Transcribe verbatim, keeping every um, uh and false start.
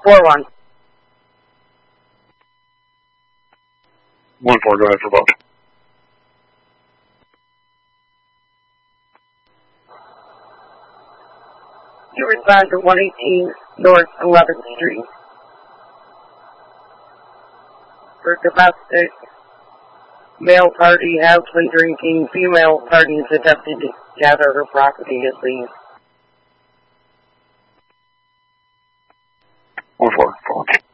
four one. one four, go ahead for both. You respond to one eighteen North eleventh Street. For domestic, male party has been drinking, female parties attempted to gather her property at least. one four, go on.